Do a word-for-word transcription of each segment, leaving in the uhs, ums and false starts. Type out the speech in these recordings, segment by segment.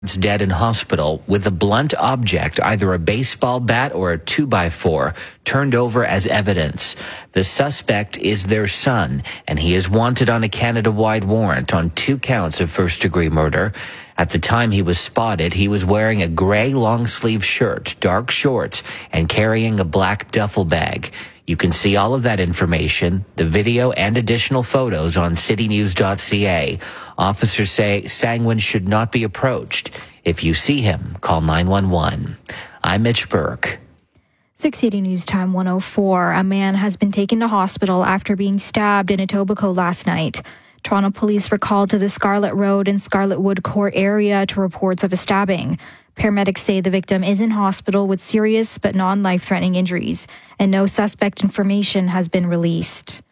dead in hospital with a blunt object, either a baseball bat or a two by four, turned over as evidence. The suspect is their son, and he is wanted on a Canada-wide warrant on two counts of first-degree murder. At the time he was spotted, he was wearing a gray long-sleeve shirt, dark shorts, and carrying a black duffel bag. You can see all of that information, the video and additional photos on city news dot c a. Officers say Sangwin should not be approached. If you see him, call nine one one. I'm Mitch Burke. six eighty News Time one oh four. A man has been taken to hospital after being stabbed in Etobicoke last night. Toronto police were called to the Scarlett Road and Scarlett Wood Court area to reports of a stabbing. Paramedics say the victim is in hospital with serious but non-life-threatening injuries, and no suspect information has been released.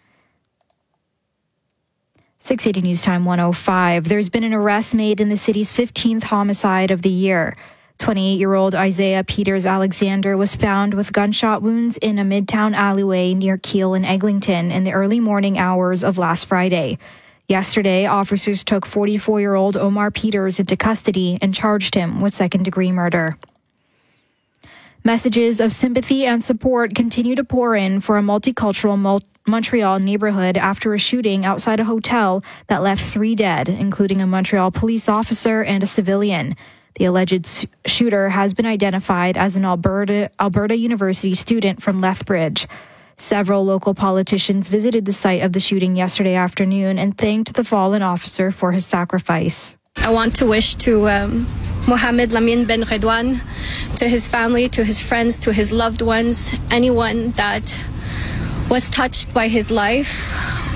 six eighty News Time one oh five. There's been an arrest made in the city's fifteenth homicide of the year. twenty-eight-year-old Isaiah Peters Alexander was found with gunshot wounds in a midtown alleyway near Keele and Eglinton in the early morning hours of last Friday. Yesterday, officers took forty-four-year-old Omar Peters into custody and charged him with second-degree murder. Messages of sympathy and support continue to pour in for a multicultural Mul- Montreal neighborhood after a shooting outside a hotel that left three dead, including a Montreal police officer and a civilian. The alleged shooter has been identified as an Alberta, Alberta University student from Lethbridge. Several local politicians visited the site of the shooting yesterday afternoon and thanked the fallen officer for his sacrifice. I want to wish to um, Mohamed Lamin Ben Redwan, to his family, to his friends, to his loved ones, anyone that was touched by his life.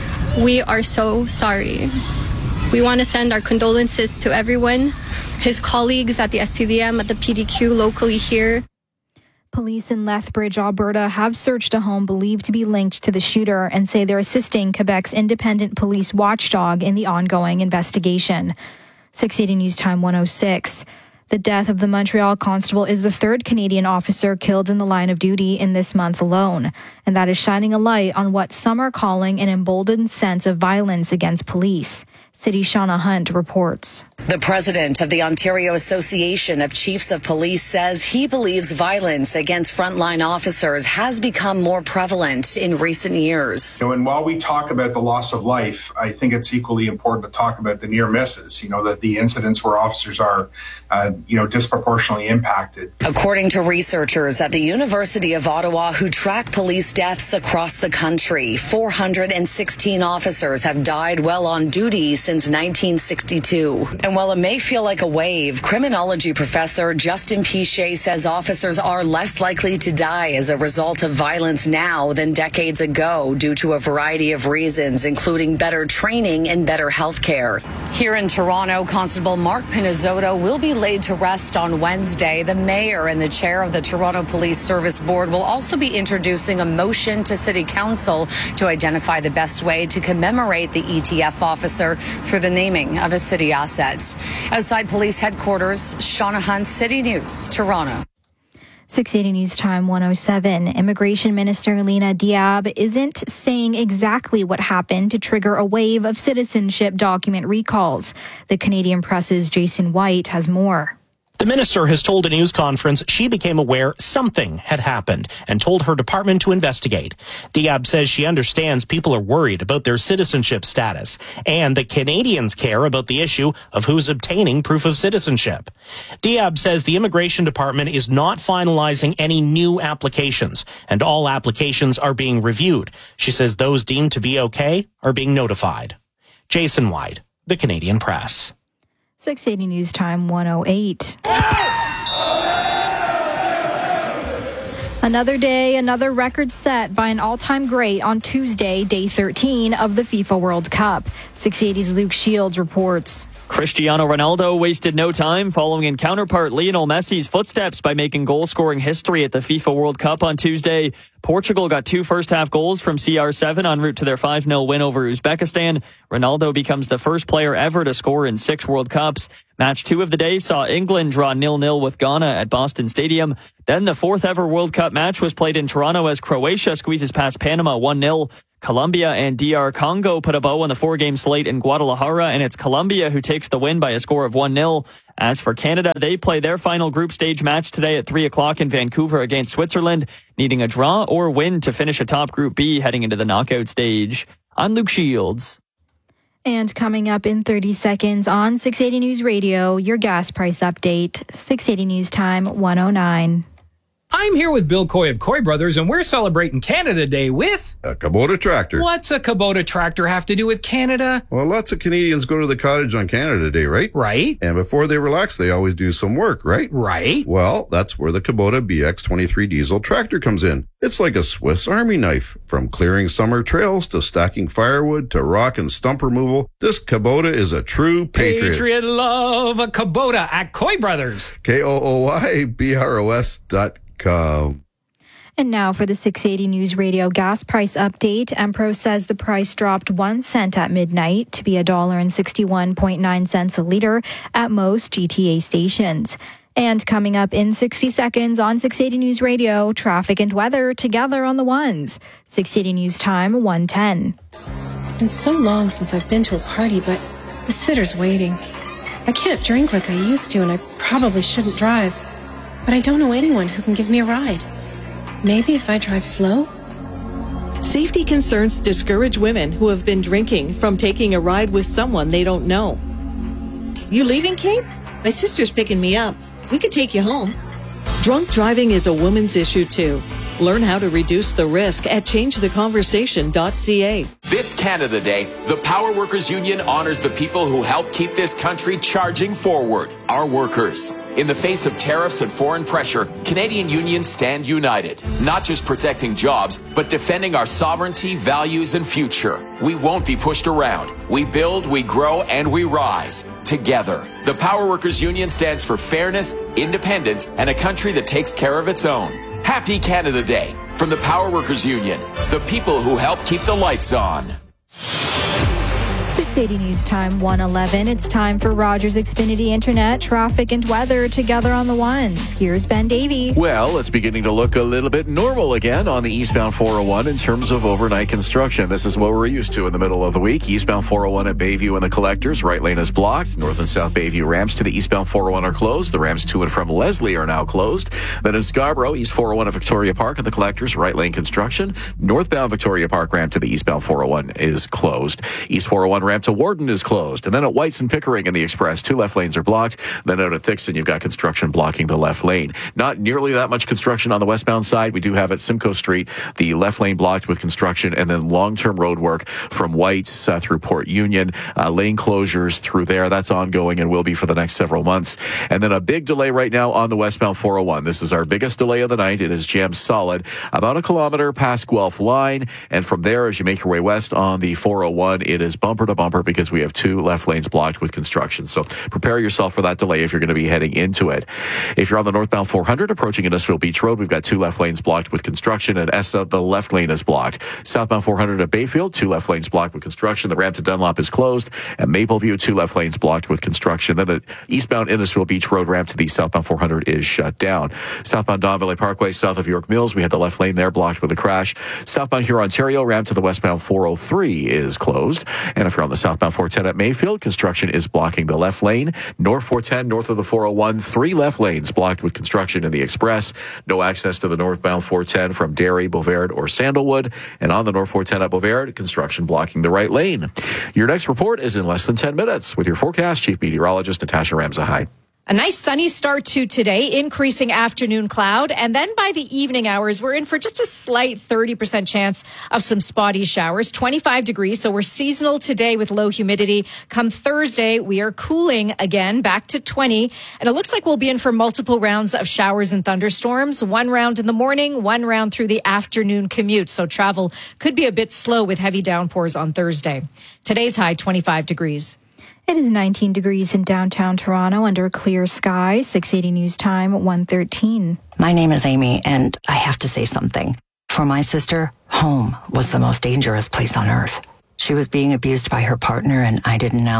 We are so sorry. We want to send our condolences to everyone, his colleagues at the S P V M, at the P D Q locally here. Police in Lethbridge, Alberta have searched a home believed to be linked to the shooter and say they're assisting Quebec's independent police watchdog in the ongoing investigation. six eighty News Time one oh six. The death of the Montreal constable is the third Canadian officer killed in the line of duty in this month alone, and that is shining a light on what some are calling an emboldened sense of violence against police. City Shauna Hunt reports. The president of the Ontario Association of Chiefs of Police says he believes violence against frontline officers has become more prevalent in recent years. You know, and while we talk about the loss of life, I think it's equally important to talk about the near misses, you know, that the incidents where officers are, uh, you know, disproportionately impacted. According to researchers at the University of Ottawa who track police deaths across the country, four hundred sixteen officers have died while on duty since nineteen sixty-two. And while it may feel like a wave, criminology professor Justin Piché says officers are less likely to die as a result of violence now than decades ago due to a variety of reasons, including better training and better health care. Here in Toronto, Constable Mark Pinizzotto will be laid to rest on Wednesday. The mayor and the chair of the Toronto Police Service Board will also be introducing a motion to City Council to identify the best way to commemorate the E T F officer through the naming of a city asset. Outside police headquarters, Shauna Hunt, City News, Toronto. six eighty News Time one oh seven. Immigration Minister Lena Diab isn't saying exactly what happened to trigger a wave of citizenship document recalls. The Canadian Press's Jason White has more. The minister has told a news conference she became aware something had happened and told her department to investigate. Diab says she understands people are worried about their citizenship status and that Canadians care about the issue of who's obtaining proof of citizenship. Diab says the immigration department is not finalizing any new applications and all applications are being reviewed. She says those deemed to be okay are being notified. Jason White, The Canadian Press. six eighty News Time one oh eight. Another day, another record set by an all-time great on Tuesday, day thirteen of the FIFA World Cup. six eighty's Luke Shields reports. Cristiano Ronaldo wasted no time following in counterpart Lionel Messi's footsteps by making goal-scoring history at the FIFA World Cup on Tuesday. Portugal got two first-half goals from C R seven en route to their five nil win over Uzbekistan. Ronaldo becomes the first player ever to score in six World Cups. Match two of the day saw England draw nil nil with Ghana at Boston Stadium. Then the fourth ever World Cup match was played in Toronto as Croatia squeezes past Panama one nil. Colombia and D R Congo put a bow on the four-game slate in Guadalajara, and it's Colombia who takes the win by a score of one nil. As for Canada, they play their final group stage match today at three o'clock in Vancouver against Switzerland, needing a draw or win to finish atop Group B heading into the knockout stage. I'm Luke Shields. And coming up in thirty seconds on six eighty News Radio, your gas price update. six eighty News Time, one oh nine. I'm here with Bill Coy of Coy Brothers, and we're celebrating Canada Day with a Kubota tractor. What's a Kubota tractor have to do with Canada? Well, lots of Canadians go to the cottage on Canada Day, right? Right. And before they relax, they always do some work, right? Right. Well, that's where the Kubota B X twenty-three diesel tractor comes in. It's like a Swiss Army knife. From clearing summer trails to stacking firewood to rock and stump removal, this Kubota is a true patriot. Patriot love a Kubota at Coy Brothers. K O O Y B R O S dot com. And now for the six eighty News Radio gas price update. Empro says the price dropped one cent at midnight to be one dollar and sixty-one point nine cents a liter at most G T A stations. And coming up in sixty seconds on six eighty News Radio, traffic and weather together on the ones. six eighty News Time, one ten. It's been so long since I've been to a party, but the sitter's waiting. I can't drink like I used to, and I probably shouldn't drive. But I don't know anyone who can give me a ride. Maybe if I drive slow? Safety concerns discourage women who have been drinking from taking a ride with someone they don't know. You leaving, Kate? My sister's picking me up. We could take you home. Drunk driving is a woman's issue, too. Learn how to reduce the risk at change the conversation dot c a. This Canada Day, the Power Workers Union honors the people who help keep this country charging forward, our workers. In the face of tariffs and foreign pressure, Canadian unions stand united, not just protecting jobs, but defending our sovereignty, values, and future. We won't be pushed around. We build, we grow, and we rise together. The Power Workers Union stands for fairness, independence, and a country that takes care of its own. Happy Canada Day from the Power Workers Union, the people who help keep the lights on. six eighty News Time, one eleven. It's time for Rogers Xfinity Internet, traffic and weather together on the ones. Here's Ben Davey. Well, it's beginning to look a little bit normal again on the eastbound four oh one in terms of overnight construction. This is what we're used to in the middle of the week. Eastbound four oh one at Bayview and the Collectors. Right lane is blocked. North and South Bayview ramps to the eastbound four oh one are closed. The ramps to and from Leslie are now closed. Then in Scarborough, East four oh one at Victoria Park and the Collectors. Right lane construction. Northbound Victoria Park ramp to the eastbound four oh one is closed. East four oh one ramp to Warden is closed. And then at Whites and Pickering in the Express, two left lanes are blocked. Then out at Thixon, you've got construction blocking the left lane. Not nearly that much construction on the westbound side. We do have at Simcoe Street, the left lane blocked with construction, and then long-term road work from Whites uh, through Port Union, uh, lane closures through there. That's ongoing and will be for the next several months. And then a big delay right now on the westbound four oh one. This is our biggest delay of the night. It is jammed solid about a kilometer past Guelph Line. And from there, as you make your way west on the four oh one, it is bumper to bumper because we have two left lanes blocked with construction. So prepare yourself for that delay if you're going to be heading into it. If you're on the northbound four hundred approaching Industrial Beach Road, we've got two left lanes blocked with construction. At Essa, the left lane is blocked. Southbound four hundred at Bayfield, two left lanes blocked with construction. The ramp to Dunlop is closed. At Mapleview, two left lanes blocked with construction. Then at eastbound Industrial Beach Road, ramp to the southbound four hundred is shut down. Southbound Don Valley Parkway, south of York Mills, we had the left lane there blocked with a crash. Southbound Huron, Ontario, ramp to the westbound four oh three is closed. And if you're on the southbound four ten at Mayfield, construction is blocking the left lane. North four ten, north of the four oh one, three left lanes blocked with construction in the Express. No access to the northbound four ten from Derry, Beauvert, or Sandalwood. And on the north four ten at Beauvert, construction blocking the right lane. Your next report is in less than ten minutes with your forecast, Chief Meteorologist Natasha Ramzahai. A nice sunny start to today, increasing afternoon cloud. And then by the evening hours, we're in for just a slight thirty percent chance of some spotty showers, twenty-five degrees. So we're seasonal today with low humidity. Come Thursday, we are cooling again back to twenty. And it looks like we'll be in for multiple rounds of showers and thunderstorms. One round in the morning, one round through the afternoon commute. So travel could be a bit slow with heavy downpours on Thursday. Today's high, twenty-five degrees. It is nineteen degrees in downtown Toronto under clear sky. six eighty News Time, one thirteen. My name is Amy, and I have to say something. For my sister, home was the most dangerous place on earth. She was being abused by her partner, and I didn't know.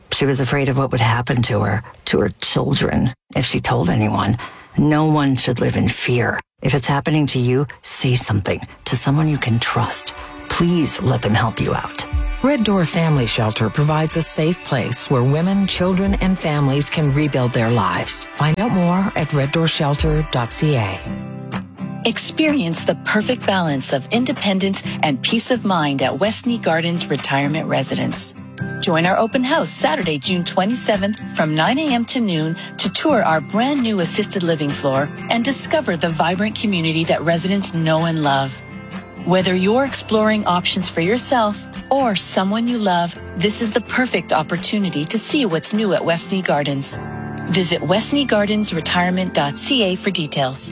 She was afraid of what would happen to her, to her children, if she told anyone. No one should live in fear. If it's happening to you, say something to someone you can trust. Please let them help you out. Red Door Family Shelter provides a safe place where women, children, and families can rebuild their lives. Find out more at red door shelter dot c a. Experience the perfect balance of independence and peace of mind at Westney Gardens Retirement Residence. Join our open house Saturday, June twenty-seventh from nine a.m. to noon to tour our brand new assisted living floor and discover the vibrant community that residents know and love. Whether you're exploring options for yourself or someone you love, this is the perfect opportunity to see what's new at Westney Gardens. Visit westney gardens retirement dot c a for details.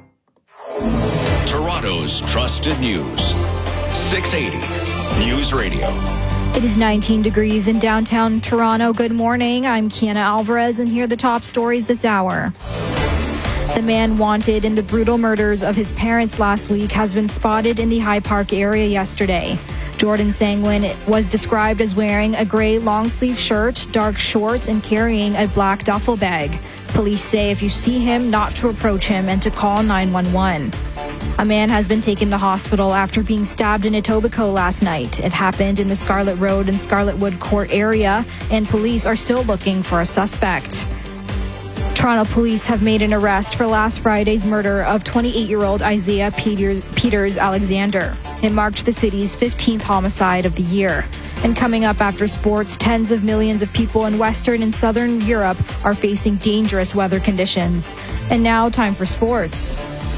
Toronto's trusted news. six eighty News Radio. It is nineteen degrees in downtown Toronto. Good morning. I'm Kiana Alvarez, and here are the top stories this hour. The man wanted in the brutal murders of his parents last week has been spotted in the High Park area yesterday. Jordan Sangwin was described as wearing a gray long-sleeve shirt, dark shorts, and carrying a black duffel bag. Police say if you see him, not to approach him and to call nine one one. A man has been taken to hospital after being stabbed in Etobicoke last night. It happened in the Scarlet Road and Scarlet Wood Court area, and police are still looking for a suspect. Toronto police have made an arrest for last Friday's murder of twenty-eight-year-old Isaiah Peters, Peters Alexander. It marked the city's fifteenth homicide of the year. And coming up after sports, tens of millions of people in Western and Southern Europe are facing dangerous weather conditions. And now, time for sports.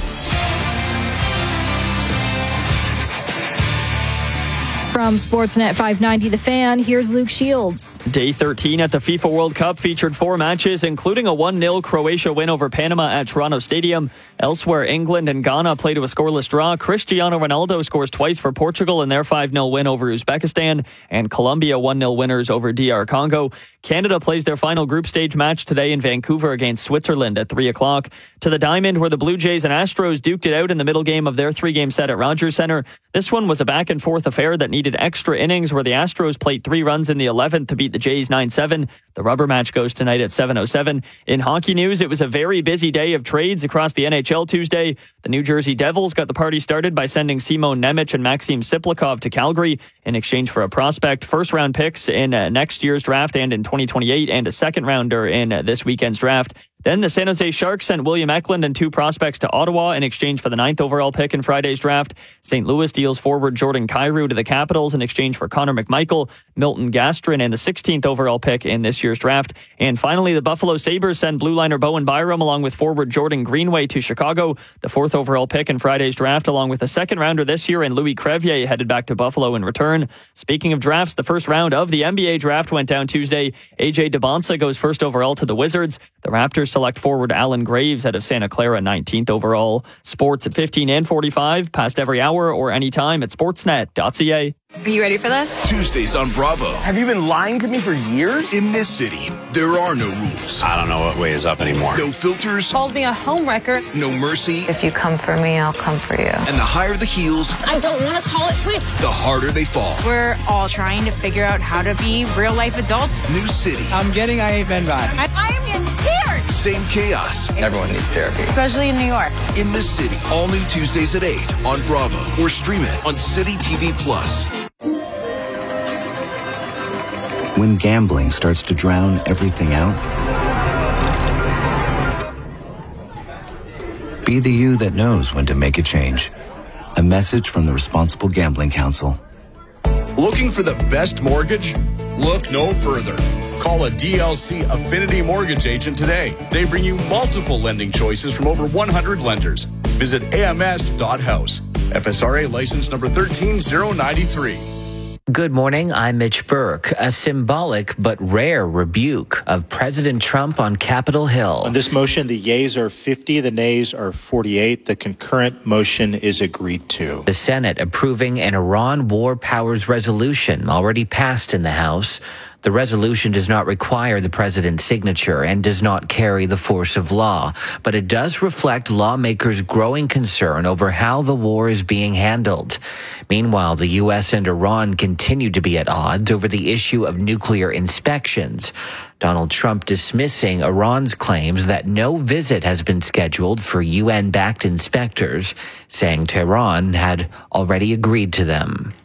From Sportsnet five ninety The Fan, here's Luke Shields. Day thirteen at the FIFA World Cup featured four matches, including a one nil Croatia win over Panama at Toronto Stadium. Elsewhere, England and Ghana played to a scoreless draw. Cristiano Ronaldo scores twice for Portugal in their five nil win over Uzbekistan, and Colombia one nil winners over D R Congo. Canada plays their final group stage match today in Vancouver against Switzerland at three o'clock. To the Diamond, where the Blue Jays and Astros duked it out in the middle game of their three-game set at Rogers Centre. This one was a back-and-forth affair that needed extra innings, where the Astros played three runs in the eleventh to beat the Jays nine seven. The rubber match goes tonight at seven oh seven. In hockey news, it was a very busy day of trades across the N H L Tuesday. The New Jersey Devils got the party started by sending Simon Nemec and Maxim Siplikov to Calgary in exchange for a prospect, first-round picks in uh, next year's draft and in twenty twenty-eight, and a second-rounder in uh, this weekend's draft. Then the San Jose Sharks sent William Eklund and two prospects to Ottawa in exchange for the ninth overall pick in Friday's draft. Saint Louis deals forward Jordan Kyrou to the Capitals in exchange for Connor McMichael, Milton Gastrin, and the sixteenth overall pick in this year's draft. And finally, the Buffalo Sabres send blue liner Bowen Byram along with forward Jordan Greenway to Chicago. The fourth overall pick in Friday's draft, along with a second rounder this year, and Louis Crevier headed back to Buffalo in return. Speaking of drafts, the first round of the N B A draft went down Tuesday. A J DeBonsa goes first overall to the Wizards. The Raptors select forward Alan Graves out of Santa Clara, nineteenth overall. Sports at fifteen and forty-five, past every hour or anytime at sportsnet dot c a. Are you ready for this? Tuesdays on Bravo. Have you been lying to me for years? In this city, there are no rules. I don't know what way is up anymore. No filters. Called me a homewrecker. No mercy. If you come for me, I'll come for you. And the higher the heels, I don't want to call it quits. The harder they fall. We're all trying to figure out how to be real-life adults. New city. I'm getting I Ain't Been Bad. I, I am in tears. Same chaos. Everyone needs therapy. Especially in New York. In this city, all new Tuesdays at eight on Bravo or stream it on City T V Plus. When gambling starts to drown everything out, be the you that knows when to make a change. A message from the Responsible Gambling Council. Looking for the best mortgage? Look no further. Call a D L C Affinity Mortgage agent today. They bring you multiple lending choices from over one hundred lenders. Visit A M S dot house. F S R A license number one three zero nine three. Good morning, I'm Mitch Burke. A symbolic but rare rebuke of President Trump on Capitol Hill. On this motion, the yeas are fifty, the nays are forty-eight. The concurrent motion is agreed to. The Senate approving an Iran war powers resolution already passed in the House. The resolution does not require the president's signature and does not carry the force of law, but it does reflect lawmakers' growing concern over how the war is being handled. Meanwhile, the U S and Iran continue to be at odds over the issue of nuclear inspections. Donald Trump dismissing Iran's claims that no visit has been scheduled for U N-backed inspectors, saying Tehran had already agreed to them.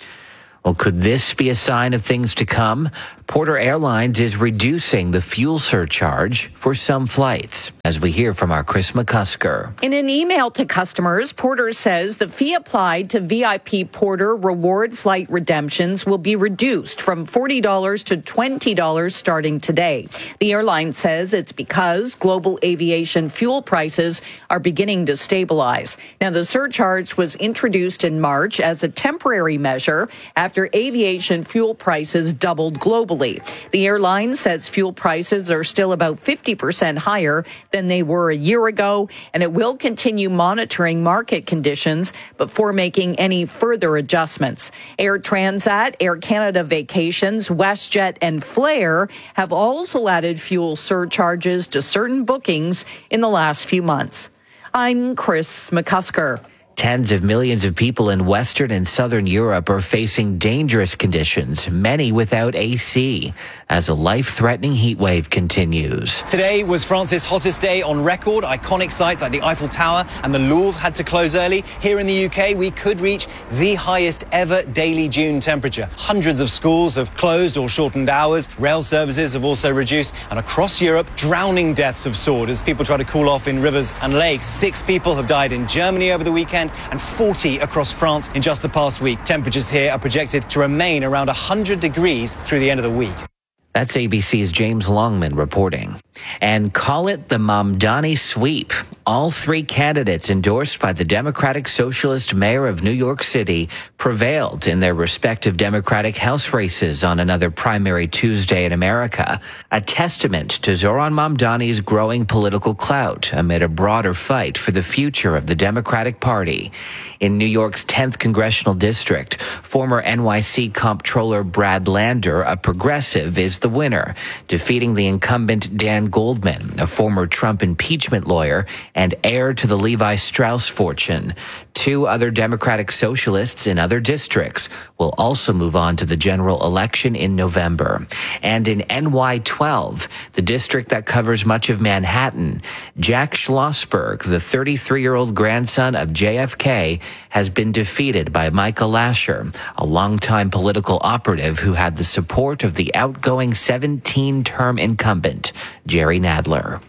Well, could this be a sign of things to come? Porter Airlines is reducing the fuel surcharge for some flights, as we hear from our Chris McCusker. In an email to customers, Porter says the fee applied to V I P Porter reward flight redemptions will be reduced from forty dollars to twenty dollars starting today. The airline says it's because global aviation fuel prices are beginning to stabilize. Now, the surcharge was introduced in March as a temporary measure after aviation fuel prices doubled globally. The airline says fuel prices are still about fifty percent higher than they were a year ago, and it will continue monitoring market conditions before making any further adjustments. Air Transat, Air Canada Vacations, WestJet, and Flair have also added fuel surcharges to certain bookings in the last few months. I'm Chris McCusker. Tens of millions of people in Western and Southern Europe are facing dangerous conditions, many without A C, as a life-threatening heat wave continues. Today was France's hottest day on record. Iconic sites like the Eiffel Tower and the Louvre had to close early. Here in the U K, we could reach the highest ever daily June temperature. Hundreds of schools have closed or shortened hours. Rail services have also reduced. And across Europe, drowning deaths have soared as people try to cool off in rivers and lakes. Six people have died in Germany over the weekend, and forty across France in just the past week. Temperatures here are projected to remain around one hundred degrees through the end of the week. That's A B C's James Longman reporting. And call it the Mamdani sweep. All three candidates endorsed by the Democratic Socialist mayor of New York City prevailed in their respective Democratic House races on another primary Tuesday in America, a testament to Zohran Mamdani's growing political clout amid a broader fight for the future of the Democratic Party. In New York's tenth Congressional District, former N Y C Comptroller Brad Lander, a progressive, is the winner, defeating the incumbent Dan Goldman, a former Trump impeachment lawyer and heir to the Levi Strauss fortune. Two other Democratic socialists in other districts will also move on to the general election in November. And in N Y twelve, the district that covers much of Manhattan, Jack Schlossberg, the thirty-three-year-old grandson of J F K, has been defeated by Michael Lasher, a longtime political operative who had the support of the outgoing seventeen-term incumbent, Jerry Nadler.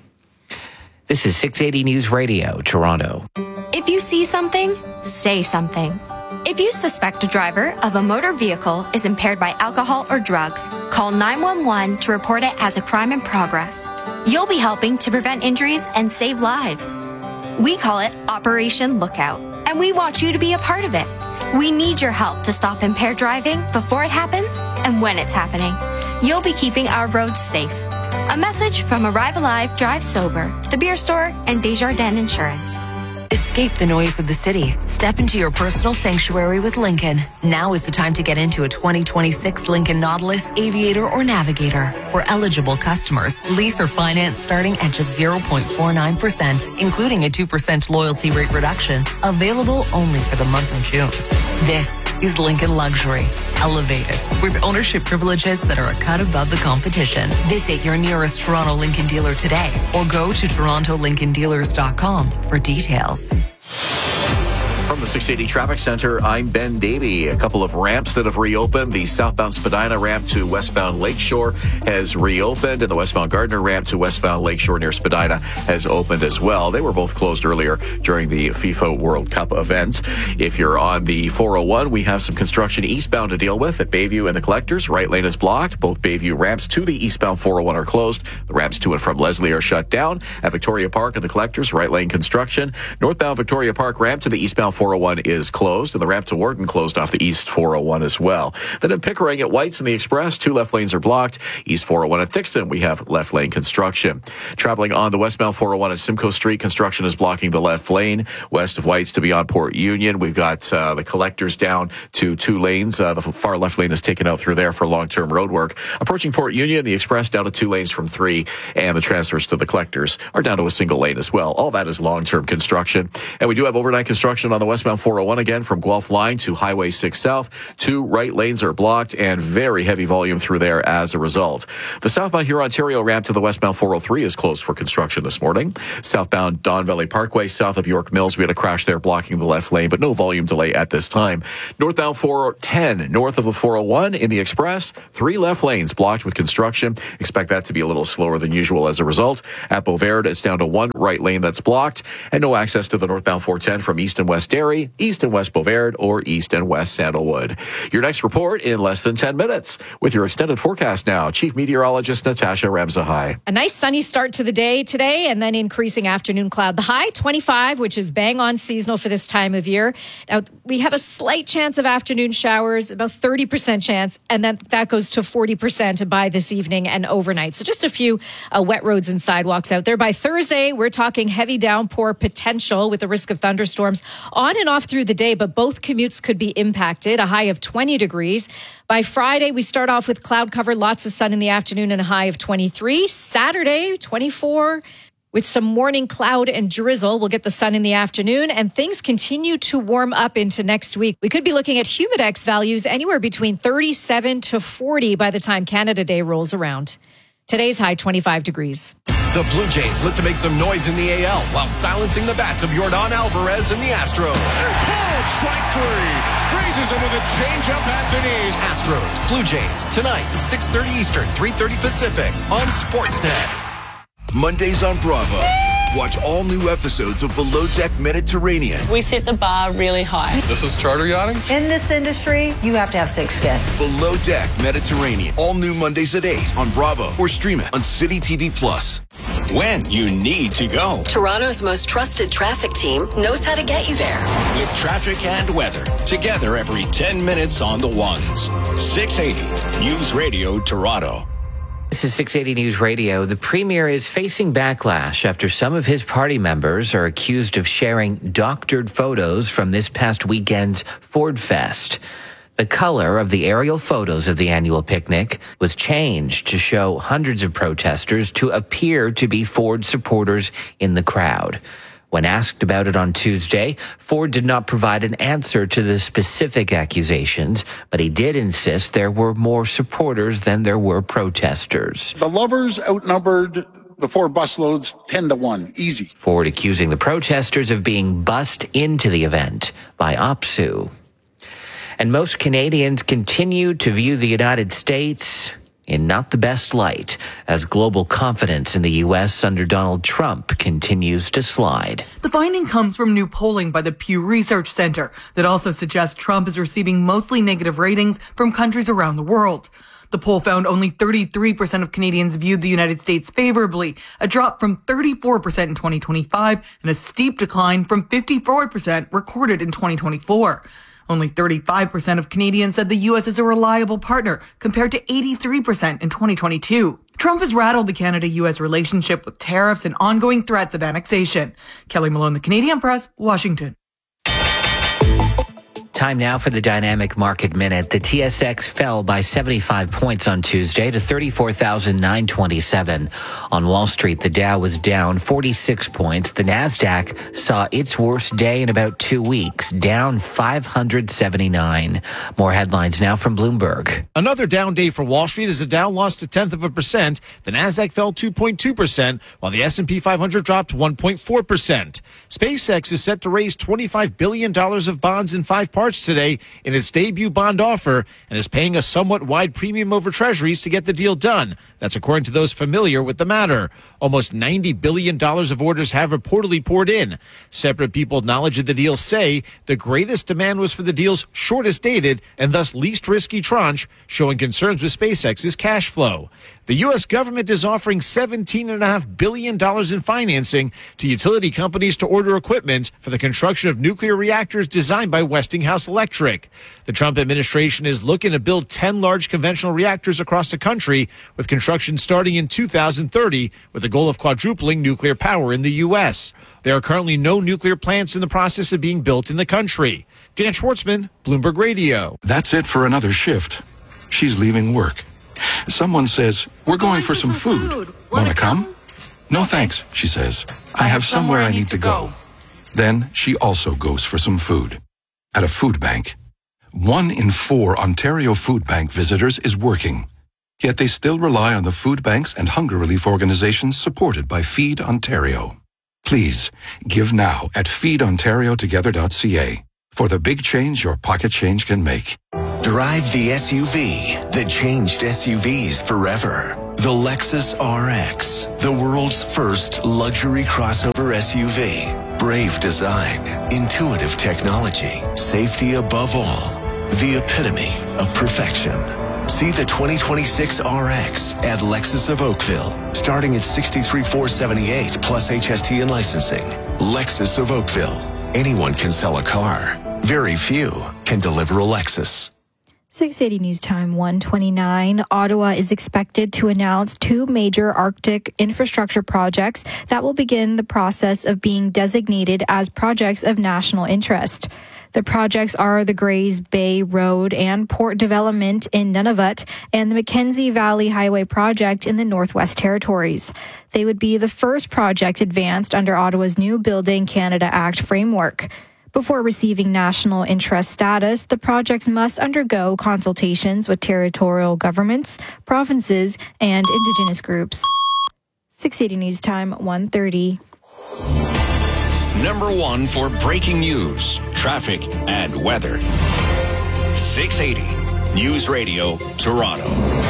This is six eighty News Radio, Toronto. If you see something, say something. If you suspect a driver of a motor vehicle is impaired by alcohol or drugs, call nine one one to report it as a crime in progress. You'll be helping to prevent injuries and save lives. We call it Operation Lookout, and we want you to be a part of it. We need your help to stop impaired driving before it happens and when it's happening. You'll be keeping our roads safe. A message from Arrive Alive, Drive Sober, The Beer Store, and Desjardins Insurance. Escape the noise of the city. Step into your personal sanctuary with Lincoln. Now is the time to get into a twenty twenty-six Lincoln Nautilus, Aviator, or Navigator. For eligible customers, lease or finance starting at just zero point four nine percent, including a two percent loyalty rate reduction. Available only for the month of June. This is Lincoln Luxury. Elevated, with ownership privileges that are a cut above the competition. Visit your nearest Toronto Lincoln dealer today or go to toronto lincoln dealers dot com for details. From the six eighty Traffic Center, I'm Ben Davey. A couple of ramps that have reopened. The southbound Spadina ramp to westbound Lakeshore has reopened, and the westbound Gardner ramp to westbound Lakeshore near Spadina has opened as well. They were both closed earlier during the FIFA World Cup event. If you're on the four oh one, we have some construction eastbound to deal with at Bayview and the Collectors. Right lane is blocked. Both Bayview ramps to the eastbound four oh one are closed. The ramps to and from Leslie are shut down. At Victoria Park and the Collectors, right lane construction. Northbound Victoria Park ramp to the eastbound four four oh one is closed, and the ramp to Wharton closed off the East four oh one as well. Then in Pickering at White's and the Express, two left lanes are blocked. East four oh one at Thixton, we have left lane construction. Traveling on the westbound four oh one at Simcoe Street, construction is blocking the left lane. West of White's to beyond Port Union, we've got uh, the collectors down to two lanes. Uh, the far left lane is taken out through there for long-term road work. Approaching Port Union, the Express down to two lanes from three, and the transfers to the collectors are down to a single lane as well. All that is long-term construction. And we do have overnight construction on the westbound four oh one again from Guelph Line to Highway six South. Two right lanes are blocked and very heavy volume through there as a result. The southbound Huron-Ontario ramp to the westbound four oh three is closed for construction this morning. Southbound Don Valley Parkway south of York Mills, we had a crash there blocking the left lane, but no volume delay at this time. Northbound four ten north of the four oh one in the Express, three left lanes blocked with construction. Expect that to be a little slower than usual as a result. At Beauverde, it's down to one right lane that's blocked and no access to the northbound four ten from east and west Derry, east and west Beauverde, or east and west Sandalwood. Your next report in less than ten minutes. With your extended forecast now, Chief Meteorologist Natasha Ramzahai. A nice sunny start to the day today and then increasing afternoon cloud. The high, twenty-five, which is bang on seasonal for this time of year. Now, we have a slight chance of afternoon showers, about thirty percent chance, and then that goes to forty percent by this evening and overnight. So just a few uh, wet roads and sidewalks out there. By Thursday, we're talking heavy downpour potential with the risk of thunderstorms on and off through the day, but both commutes could be impacted, a high of twenty degrees. By Friday, we start off with cloud cover, lots of sun in the afternoon and a high of twenty-three. Saturday, twenty-four. With some morning cloud and drizzle, we'll get the sun in the afternoon, and things continue to warm up into next week. We could be looking at humidex values anywhere between thirty-seven to forty by the time Canada Day rolls around. Today's high, twenty-five degrees. The Blue Jays look to make some noise in the A L while silencing the bats of Yordan Alvarez and the Astros. Called strike three. Freezes him with a changeup at the knees. Astros, Blue Jays, tonight, six thirty Eastern, three thirty Pacific on Sportsnet. Mondays on Bravo. Watch all new episodes of Below Deck Mediterranean. We set the bar really high. This is charter yachting? In this industry, you have to have thick skin. Below Deck Mediterranean. All new Mondays at eight on Bravo or stream it on City T V Plus. When you need to go. Toronto's most trusted traffic team knows how to get you there. With traffic and weather. Together every ten minutes on the ones. six eighty News Radio Toronto. This is six eighty News Radio. The Premier is facing backlash after some of his party members are accused of sharing doctored photos from this past weekend's Ford Fest. The color of the aerial photos of the annual picnic was changed to show hundreds of protesters to appear to be Ford supporters in the crowd. When asked about it on Tuesday, Ford did not provide an answer to the specific accusations, but he did insist there were more supporters than there were protesters. The lovers outnumbered the Ford busloads ten to one, easy. Ford accusing the protesters of being bussed into the event by O P S U. And most Canadians continue to view the United States in not the best light as global confidence in the U S under Donald Trump continues to slide. The finding comes from new polling by the Pew Research Center that also suggests Trump is receiving mostly negative ratings from countries around the world. The poll found only thirty-three percent of Canadians viewed the United States favorably, a drop from thirty-four percent in twenty twenty-five and a steep decline from fifty-four percent recorded in twenty twenty-four. Only thirty-five percent of Canadians said the U S is a reliable partner, compared to eighty-three percent in twenty twenty-two. Trump has rattled the Canada-U S relationship with tariffs and ongoing threats of annexation. Kelly Malone, The Canadian Press, Washington. Time now for the Dynamic Market Minute. The T S X fell by seventy-five points on Tuesday to thirty-four thousand nine hundred twenty-seven. On Wall Street, the Dow was down forty-six points. The Nasdaq saw its worst day in about two weeks, down five hundred seventy-nine. More headlines now from Bloomberg. Another down day for Wall Street as the Dow lost a tenth of a percent. The Nasdaq fell two point two percent, while the S and P five hundred dropped one point four percent. SpaceX is set to raise twenty-five billion dollars of bonds in five parts March today in its debut bond offer and is paying a somewhat wide premium over treasuries to get the deal done. That's according to those familiar with the matter. Almost ninety billion dollars of orders have reportedly poured in. Separate people with knowledge of the deal say the greatest demand was for the deal's shortest dated and thus least risky tranche, showing concerns with SpaceX's cash flow. The U S government is offering seventeen point five billion dollars in financing to utility companies to order equipment for the construction of nuclear reactors designed by Westinghouse Electric. The Trump administration is looking to build ten large conventional reactors across the country, with construction starting in two thousand thirty, with the goal of quadrupling nuclear power in the U S. There are currently no nuclear plants in the process of being built in the country. Dan Schwartzman, Bloomberg Radio. That's it for another shift. She's leaving work. Someone says, we're going, going for, for some, some food. food. Want to come? come? No thanks, she says. I, I have somewhere, somewhere I need to go. go. Then she also goes for some food. At a food bank. One in four Ontario Food Bank visitors is working. Yet they still rely on the food banks and hunger relief organizations supported by Feed Ontario. Please, give now at feed ontario together dot c a for the big change your pocket change can make. Drive the S U V that changed S U Vs forever. The Lexus R X, the world's first luxury crossover S U V. Brave design, intuitive technology, safety above all. The epitome of perfection. See the twenty twenty-six R X at Lexus of Oakville, starting at sixty-three thousand four hundred seventy-eight dollars plus H S T and licensing. Lexus of Oakville. Anyone can sell a car. Very few can deliver a Lexus. six eighty News Time one twenty-nine. Ottawa is expected to announce two major Arctic infrastructure projects that will begin the process of being designated as projects of national interest. The projects are the Grays Bay Road and Port Development in Nunavut and the Mackenzie Valley Highway Project in the Northwest Territories. They would be the first project advanced under Ottawa's new Building Canada Act framework. Before receiving national interest status, the projects must undergo consultations with territorial governments, provinces, and Indigenous groups. six eighty News Time, one thirty. Number one for breaking news, traffic, and weather. six eighty News Radio, Toronto.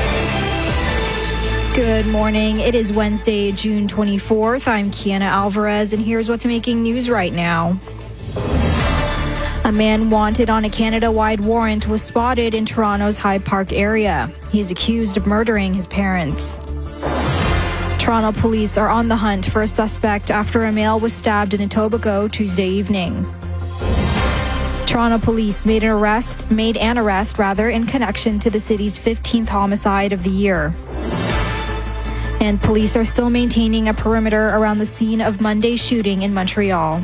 Good morning. It is Wednesday, June twenty-fourth. I'm Kiana Alvarez, and here's what's making news right now. A man wanted on a Canada-wide warrant was spotted in Toronto's Hyde Park area. He is accused of murdering his parents. Toronto police are on the hunt for a suspect after a male was stabbed in Etobicoke Tuesday evening. Toronto police made an arrest, made an arrest rather, in connection to the city's fifteenth homicide of the year. And police are still maintaining a perimeter around the scene of Monday's shooting in Montreal.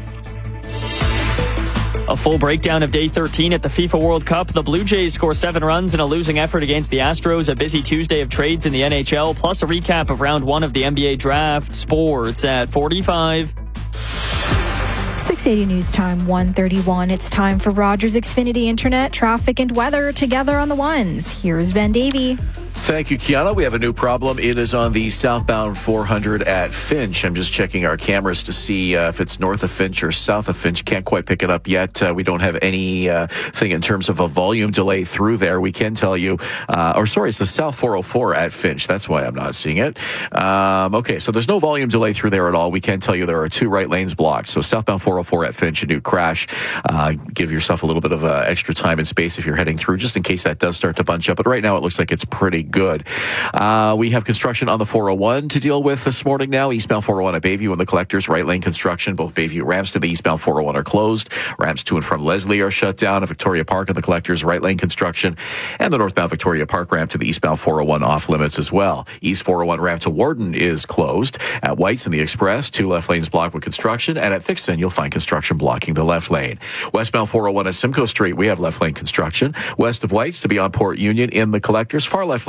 A full breakdown of day thirteen at the FIFA World Cup. The Blue Jays score seven runs in a losing effort against the Astros. A busy Tuesday of trades in the N H L, plus a recap of round one of the N B A draft. Sports at forty-five. six eighty News Time, one thirty-one. It's time for Rogers Xfinity Internet, traffic, and weather together on the ones. Here's Ben Davey. Thank you, Kiana. We have a new problem. It is on the southbound four hundred at Finch. I'm just checking our cameras to see uh, if it's north of Finch or south of Finch. Can't quite pick it up yet. Uh, we don't have any uh, thing in terms of a volume delay through there. We can tell you, uh, or sorry, it's the south four oh four at Finch. That's why I'm not seeing it. Um, okay, so there's no volume delay through there at all. We can tell you there are two right lanes blocked. So southbound four oh four at Finch, a new crash. Uh, give yourself a little bit of uh, extra time and space if you're heading through, just in case that does start to bunch up. But right now it looks like it's pretty good. Uh, we have construction on the four oh one to deal with this morning now. Eastbound four oh one at Bayview and the Collectors, right lane construction. Both Bayview ramps to the eastbound four oh one are closed. Ramps to and from Leslie are shut down. At Victoria Park and the Collectors, right lane construction. And the northbound Victoria Park ramp to the eastbound four oh one off limits as well. East four oh one ramp to Warden is closed. At White's and the Express, two left lanes blocked with construction. And at Thixton, you'll find construction blocking the left lane. Westbound four oh one at Simcoe Street, we have left lane construction. West of White's to beyond Port Union in the Collectors, far left lane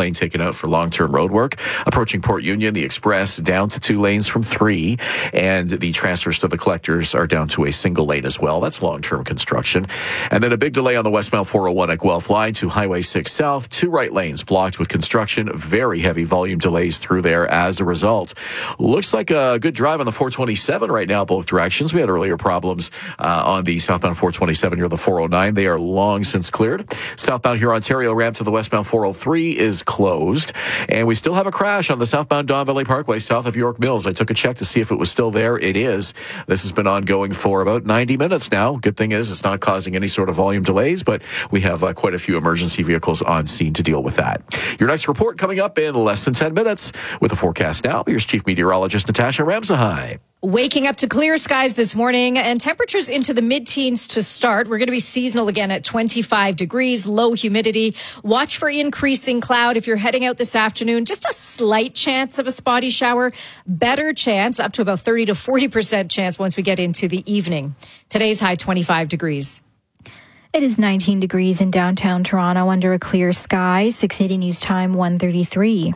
lane taken out for long-term road work. Approaching Port Union, the express down to two lanes from three, and the transfers to the collectors are down to a single lane as well. That's long-term construction. And then a big delay on the westbound four oh one at Guelph line to Highway six South. Two right lanes blocked with construction. Very heavy volume delays through there as a result. Looks like a good drive on the four twenty-seven right now, both directions. We had earlier problems uh, on the southbound four twenty-seven near the four oh nine. They are long since cleared. Southbound here Ontario ramp to the westbound four oh three is closed. And we still have a crash on the southbound Don Valley Parkway south of York Mills. I took a check to see if it was still there. It is. This has been ongoing for about ninety minutes now. Good thing is it's not causing any sort of volume delays, but we have uh, quite a few emergency vehicles on scene to deal with that. Your next report coming up in less than ten minutes. With the forecast now, here's Chief Meteorologist Natasha Ramsahai. Waking up to clear skies this morning and temperatures into the mid-teens to start. We're going to be seasonal again at twenty-five degrees, low humidity. Watch for increasing cloud if you're heading out this afternoon. Just a slight chance of a spotty shower. Better chance, up to about thirty to forty percent chance once we get into the evening. Today's high twenty-five degrees. It is nineteen degrees in downtown Toronto under a clear sky. six eighty News Time, one thirty-three.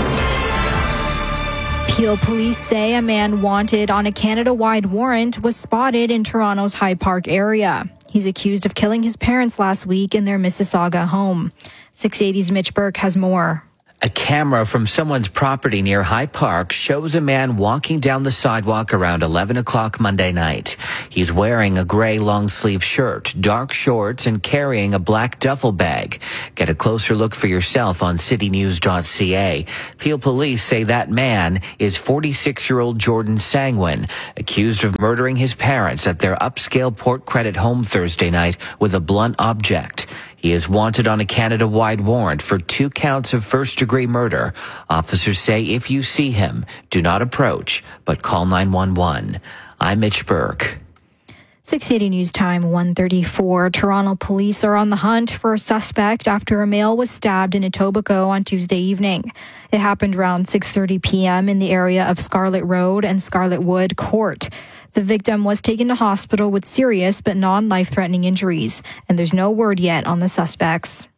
Peel police say a man wanted on a Canada-wide warrant was spotted in Toronto's Hyde Park area. He's accused of killing his parents last week in their Mississauga home. six eighty's Mitch Burke has more. A camera from someone's property near Hyde Park shows a man walking down the sidewalk around eleven o'clock Monday night. He's wearing a gray long-sleeve shirt, dark shorts, and carrying a black duffel bag. Get a closer look for yourself on city news dot c a. Peel police say that man is forty-six-year-old Jordan Sangwin, accused of murdering his parents at their upscale Port Credit home Thursday night with a blunt object. He is wanted on a Canada-wide warrant for two counts of first-degree murder. Officers say if you see him, do not approach, but call nine one one. I'm Mitch Burke. six eighty News Time, one thirty-four. Toronto police are on the hunt for a suspect after a male was stabbed in Etobicoke on Tuesday evening. It happened around six thirty p.m. in the area of Scarlett Road and Scarlett Wood Court. The victim was taken to hospital with serious but non-life-threatening injuries, and there's no word yet on the suspects.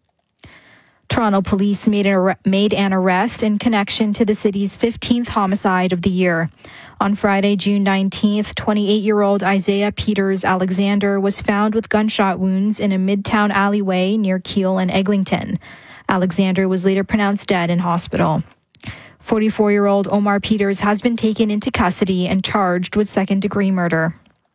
Toronto police made an, made an arrest in connection to the city's fifteenth homicide of the year. On Friday, June nineteenth, twenty-eight-year-old Isaiah Peters Alexander was found with gunshot wounds in a midtown alleyway near Keele and Eglinton. Alexander was later pronounced dead in hospital. forty-four-year-old Omar Peters has been taken into custody and charged with second-degree murder.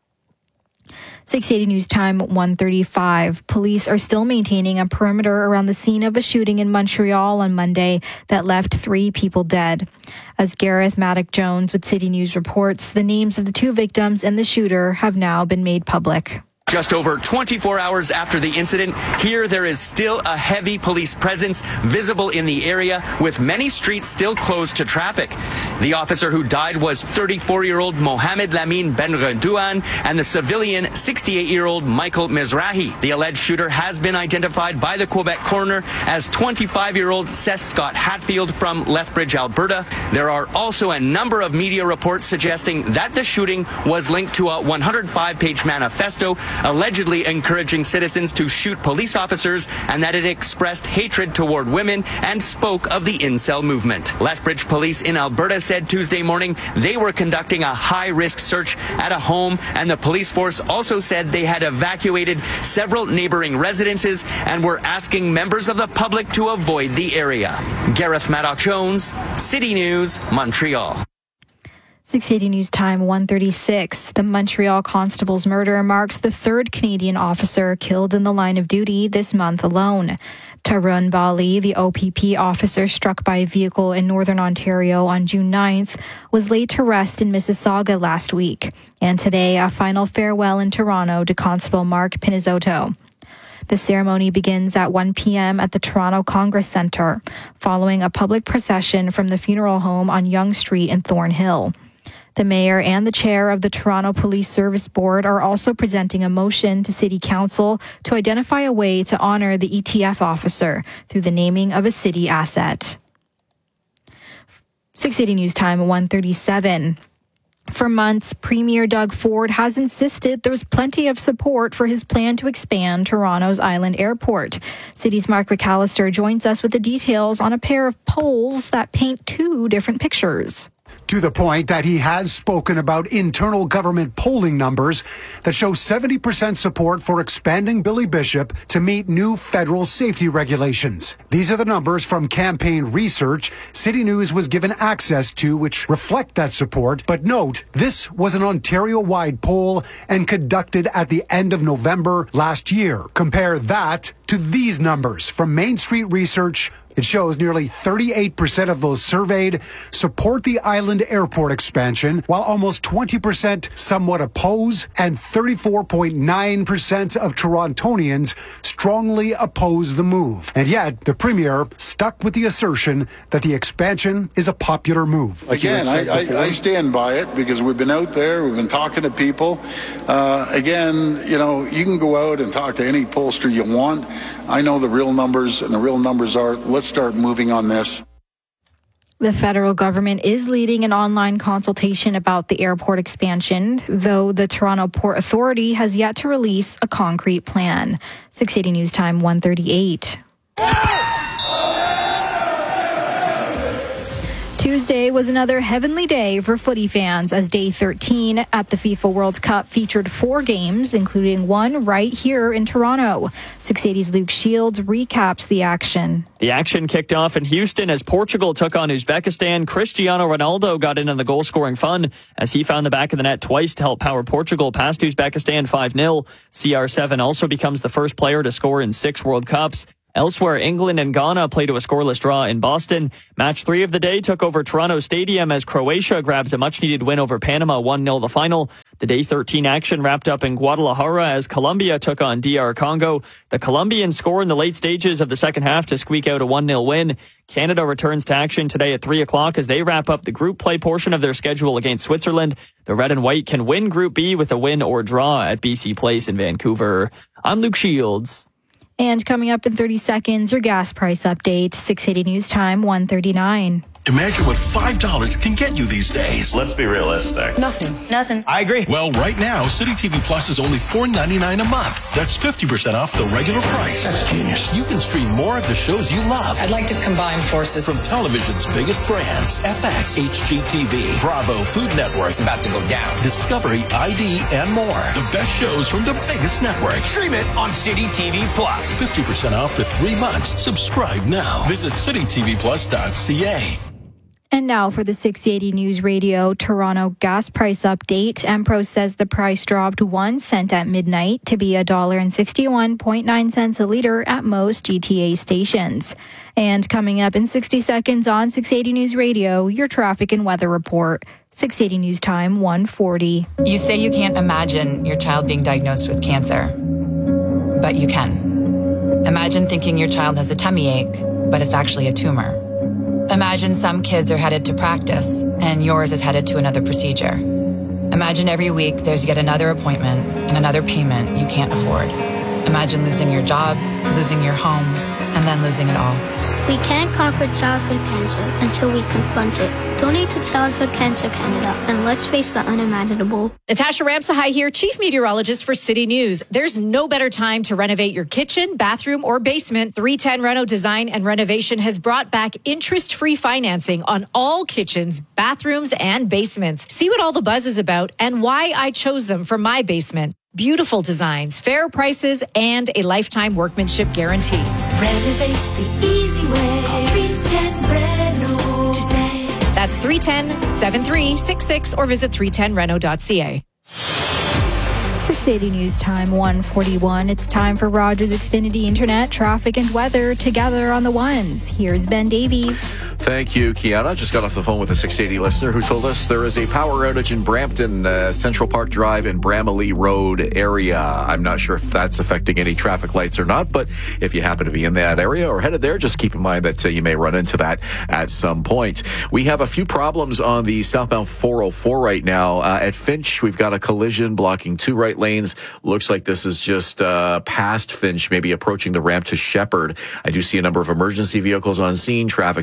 six eighty News Time, one thirty-five. Police are still maintaining a perimeter around the scene of a shooting in Montreal on Monday that left three people dead. As Gareth Maddock-Jones with City News reports, the names of the two victims and the shooter have now been made public. Just over twenty-four hours after the incident, here there is still a heavy police presence visible in the area, with many streets still closed to traffic. The officer who died was thirty-four-year-old Mohamed Lamine Benredouan and the civilian sixty-eight-year-old Michael Mizrahi. The alleged shooter has been identified by the Quebec coroner as twenty-five-year-old Seth Scott Hatfield from Lethbridge, Alberta. There are also a number of media reports suggesting that the shooting was linked to a one hundred five page manifesto allegedly encouraging citizens to shoot police officers, and that it expressed hatred toward women and spoke of the incel movement. Lethbridge police in Alberta said Tuesday morning they were conducting a high-risk search at a home, and the police force also said they had evacuated several neighboring residences and were asking members of the public to avoid the area. Gareth Maddock-Jones, City News, Montreal. six eighty News Time, one thirty-six. The Montreal constable's murder marks the third Canadian officer killed in the line of duty this month alone. Tarun Bali, the O P P officer struck by a vehicle in Northern Ontario on June ninth, was laid to rest in Mississauga last week. And today, a final farewell in Toronto to Constable Mark Pinizotto. The ceremony begins at one p.m. at the Toronto Congress Centre, following a public procession from the funeral home on Yonge Street in Thornhill. The mayor and the chair of the Toronto Police Service Board are also presenting a motion to City Council to identify a way to honor the E T F officer through the naming of a city asset. six eighty News Time, one thirty-seven. For months, Premier Doug Ford has insisted there's plenty of support for his plan to expand Toronto's Island Airport. City's Mark McAllister joins us with the details on a pair of polls that paint two different pictures. To the point that he has spoken about internal government polling numbers that show seventy percent support for expanding Billy Bishop to meet new federal safety regulations. These are the numbers from campaign research City News was given access to, which reflect that support. But note, this was an Ontario-wide poll and conducted at the end of November last year. Compare that to these numbers from Main Street Research. It shows nearly thirty-eight percent of those surveyed support the island airport expansion, while almost twenty percent somewhat oppose, and thirty-four point nine percent of Torontonians strongly oppose the move. And yet, the Premier stuck with the assertion that the expansion is a popular move. Like Again, I, I, I stand by it because we've been out there, we've been talking to people. Uh, again, you know, you can go out and talk to any pollster you want. I know the real numbers, and the real numbers are, let's start moving on this. The federal government is leading an online consultation about the airport expansion, though the Toronto Port Authority has yet to release a concrete plan. six eighty News Time, one thirty-eight. Tuesday was another heavenly day for footy fans as day thirteen at the FIFA World Cup featured four games, including one right here in Toronto. six eighty's Luke Shields recaps the action. The action kicked off in Houston as Portugal took on Uzbekistan. Cristiano Ronaldo got in on the goal-scoring fun as he found the back of the net twice to help power Portugal past Uzbekistan five nil. C R seven also becomes the first player to score in six World Cups. Elsewhere, England and Ghana play to a scoreless draw in Boston. Match three of the day took over Toronto Stadium as Croatia grabs a much-needed win over Panama, one nil the final. The day thirteen action wrapped up in Guadalajara as Colombia took on D R Congo. The Colombians score in the late stages of the second half to squeak out a one nil win. Canada returns to action today at three o'clock as they wrap up the group play portion of their schedule against Switzerland. The Red and White can win Group B with a win or draw at B C Place in Vancouver. I'm Luke Shields. And coming up in thirty seconds, your gas price update. six eighty News Time, one thirty-nine. Imagine what five dollars can get you these days. Let's be realistic. Nothing. Nothing. I agree. Well, right now, City T V Plus is only four ninety-nine a month. That's fifty percent off the regular price. That's genius. You can stream more of the shows you love. I'd like to combine forces. From television's biggest brands, F X, H G T V, Bravo, Food Network. It's about to go down. Discovery, I D, and more. The best shows from the biggest networks. Stream it on City T V Plus. fifty percent off for three months. Subscribe now. Visit city t v plus dot c a. And now for the six eighty News Radio Toronto gas price update. Empro says the price dropped one cent at midnight to be one dollar and sixty-one point nine cents a litre at most G T A stations. And coming up in sixty seconds on six eighty News Radio, your traffic and weather report. six eighty News Time, one forty. You say you can't imagine your child being diagnosed with cancer, but you can. Imagine thinking your child has a tummy ache, but it's actually a tumor. Imagine some kids are headed to practice and yours is headed to another procedure. Imagine every week there's yet another appointment and another payment you can't afford. Imagine losing your job, losing your home, and then losing it all. We can't conquer childhood cancer until we confront it. Donate to Childhood Cancer Canada and let's face the unimaginable. Natasha Ramsahai here, Chief Meteorologist for City News. There's no better time to renovate your kitchen, bathroom, or basement. three ten Reno Design and Renovation has brought back interest-free financing on all kitchens, bathrooms, and basements. See what all the buzz is about and why I chose them for my basement. Beautiful designs, fair prices, and a lifetime workmanship guarantee. Renovate the easy way. Call three ten Reno today. That's three one zero, seven three six six or visit three ten reno dot c a. six eighty News Time, one forty-one. It's time for Rogers Xfinity Internet, traffic, and weather together on the ones. Here's Ben Davey. Thank you, Kiana. Just got off the phone with a six eighty listener who told us there is a power outage in Brampton, uh, Central Park Drive and Bramalea Road area. I'm not sure if that's affecting any traffic lights or not, but if you happen to be in that area or headed there, just keep in mind that uh, you may run into that at some point. We have a few problems on the southbound four oh four right now. Uh, at Finch, we've got a collision blocking two right lanes. Looks like this is just uh, past Finch, maybe approaching the ramp to Shepherd. I do see a number of emergency vehicles on scene, traffic slowing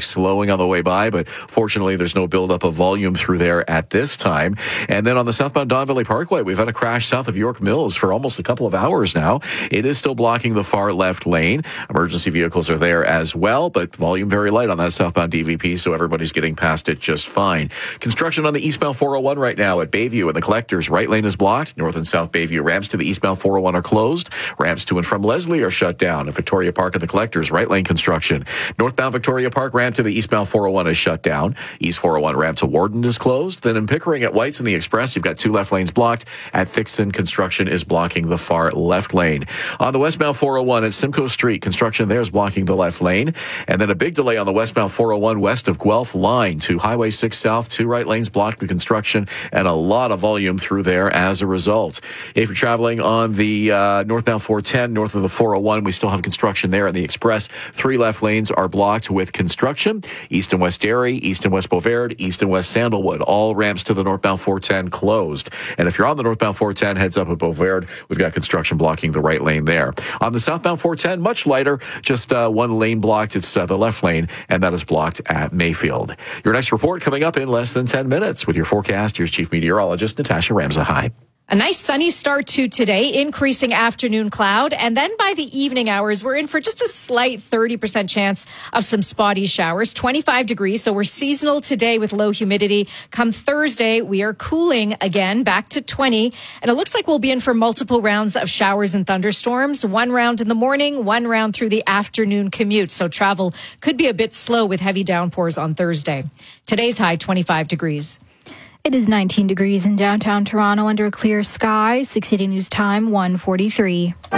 traveling on the way by, but fortunately there's no buildup of volume through there at this time. And then on the southbound Don Valley Parkway, we've had a crash south of York Mills for almost a couple of hours now. It is still blocking the far left lane. Emergency vehicles are there as well, but volume very light on that southbound D V P, so everybody's getting past it just fine. Construction on the eastbound four oh one right now at Bayview and the Collectors. Right lane is blocked. North and South Bayview ramps to the eastbound four oh one are closed. Ramps to and from Leslie are shut down. At Victoria Park at the Collectors, right lane construction. Northbound Victoria Park ramp to the eastbound four oh one is shut down. East four oh one ramp to Warden is closed. Then in Pickering at White's and the Express, you've got two left lanes blocked. At Thixon, construction is blocking the far left lane. On the westbound four oh one at Simcoe Street, construction there is blocking the left lane. And then a big delay on the westbound four oh one west of Guelph line to Highway six South. Two right lanes blocked with construction and a lot of volume through there as a result. If you're traveling on the uh, northbound four ten, north of the four oh one, we still have construction there in the Express. Three left lanes are blocked with construction. East and West Derry, East and West Beauvais, East and West Sandalwood, all ramps to the northbound four ten closed. And if you're on the northbound four ten, heads up at Beauvais, we've got construction blocking the right lane there. On the southbound four ten, much lighter, just uh, one lane blocked. It's uh, the left lane, and that is blocked at Mayfield. Your next report coming up in less than ten minutes with your forecast. Here's Chief Meteorologist Natasha Ramza. Hi. A nice sunny start to today, increasing afternoon cloud. And then by the evening hours, we're in for just a slight thirty percent chance of some spotty showers, twenty-five degrees. So we're seasonal today with low humidity. Come Thursday, we are cooling again back to twenty. And it looks like we'll be in for multiple rounds of showers and thunderstorms. One round in the morning, one round through the afternoon commute. So travel could be a bit slow with heavy downpours on Thursday. Today's high, twenty-five degrees. It is nineteen degrees in downtown Toronto under a clear sky. six eighty News Time, one forty-three. In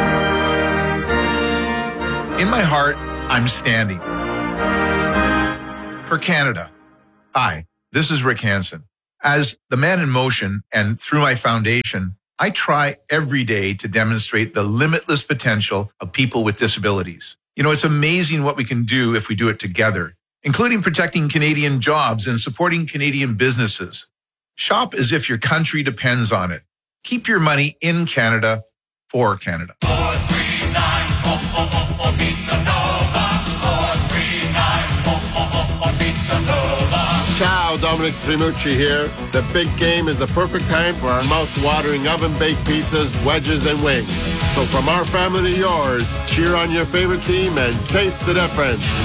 my heart, I'm standing for Canada. Hi, this is Rick Hansen. As the Man in Motion and through my foundation, I try every day to demonstrate the limitless potential of people with disabilities. You know, it's amazing what we can do if we do it together, including protecting Canadian jobs and supporting Canadian businesses. Shop as if your country depends on it. Keep your money in Canada for Canada. four three nine, oh, oh, oh, oh, Pizza Nova. four three nine, oh, oh, oh, oh, Pizza Nova. Ciao, Dominic Primucci here. The big game is the perfect time for our mouth-watering oven-baked pizzas, wedges, and wings. So from our family to yours, cheer on your favorite team and taste the difference.